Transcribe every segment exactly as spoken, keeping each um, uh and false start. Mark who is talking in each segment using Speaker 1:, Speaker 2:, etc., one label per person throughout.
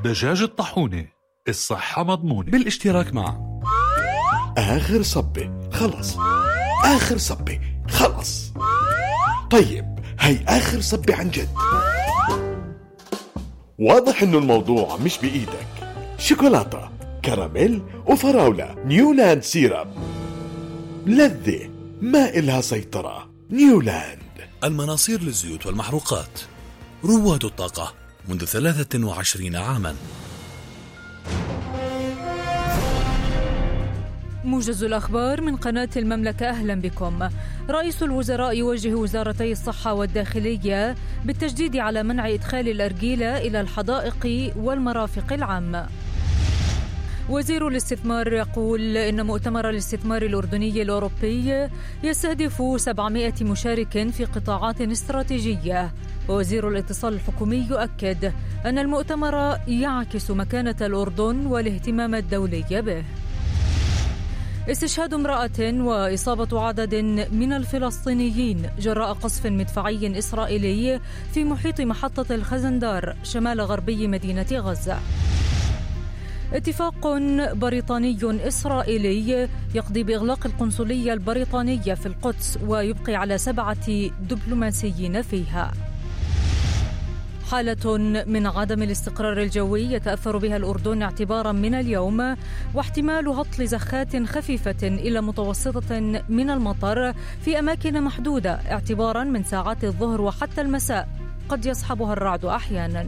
Speaker 1: دجاج الطاحونة، الصحة مضمونة،
Speaker 2: بالاشتراك مع
Speaker 3: آخر صبة خلص، آخر صبة خلص. طيب هي آخر صبة عن جد. واضح إنه الموضوع مش بإيدك. شوكولاتة، كراميل وفراولة، نيولاند سيرب، لذة ما إلها سيطرة. نيولاند.
Speaker 2: المناصير للزيوت والمحروقات، رواد الطاقة منذ ثلاثة وعشرين عاما.
Speaker 4: موجز الأخبار من قناة المملكة، أهلا بكم. رئيس الوزراء يوجه وزارتي الصحة والداخلية بالتجديد على منع إدخال الأرجيلة إلى الحدائق والمرافق العامة. وزير الاستثمار يقول إن مؤتمر الاستثمار الأردني الأوروبي يستهدف سبعمائة مشارك في قطاعات استراتيجية. ووزير الاتصال الحكومي يؤكد أن المؤتمر يعكس مكانة الأردن والاهتمام الدولي به. استشهاد امرأة وإصابة عدد من الفلسطينيين جراء قصف مدفعي إسرائيلي في محيط محطة الخزندار شمال غربي مدينة غزة. اتفاق بريطاني إسرائيلي يقضي بإغلاق القنصلية البريطانية في القدس ويبقي على سبعة دبلوماسيين فيها. حالة من عدم الاستقرار الجوي يتأثر بها الأردن اعتبارا من اليوم، واحتمال هطل زخات خفيفة إلى متوسطة من المطر في أماكن محدودة اعتبارا من ساعات الظهر وحتى المساء، قد يصحبها الرعد أحيانا.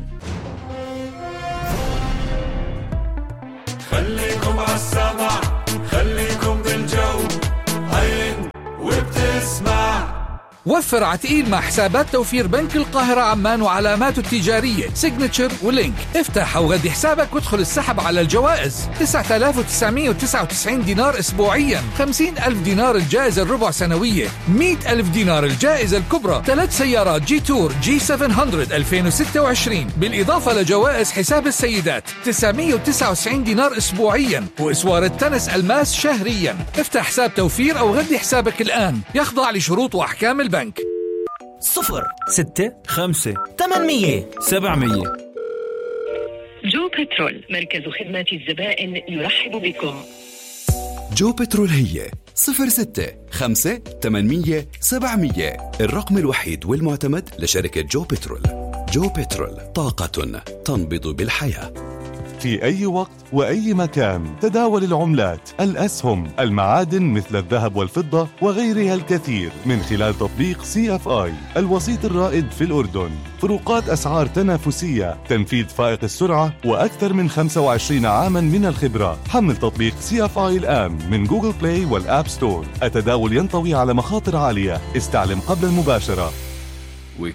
Speaker 5: خليكم عالسمع، خليكم بالجو، هين وبتسمع.
Speaker 6: وفر عتقيل مع حسابات توفير بنك القاهرة عمان وعلاماته التجارية سيجنتشر ولينك. افتح أو غدي حسابك وادخل السحب على الجوائز. تسعة آلاف وتسعمائة وتسعة وتسعين دينار أسبوعيا، خمسين ألف دينار الجائزة الربع سنوية، مئة ألف دينار الجائزة الكبرى، ثلاث سيارات جي تور جي سبعمائة ألفين وستة وعشرين، بالإضافة لجوائز حساب السيدات تسعمائة وتسعة وتسعين دينار أسبوعيا، وإسوار التنس الماس شهريا. افتح حساب توفير أو غدي حسابك الآن، يخضع لشروط وأحكام البنك.
Speaker 7: صفر ستة خمسة ثمانمية سبعمية.
Speaker 8: جو بترول، مركز خدمة الزبائن يرحب بكم.
Speaker 9: جو بترول هي صفر ستة خمسة ثمانمية سبعمية، الرقم الوحيد والمعتمد لشركة جو بترول. جو بترول، طاقة تنبض بالحياة.
Speaker 10: في أي وقت وأي مكان تداول العملات، الأسهم، المعادن مثل الذهب والفضة وغيرها الكثير من خلال تطبيق سي اف آي، الوسيط الرائد في الأردن. فروقات أسعار تنافسية، تنفيذ فائق السرعة، وأكثر من خمسة وعشرين عاما من الخبرة. حمل تطبيق سي اف آي الآن من جوجل بلاي والآب ستور. التداول ينطوي على مخاطر عالية، استعلم قبل المباشرة.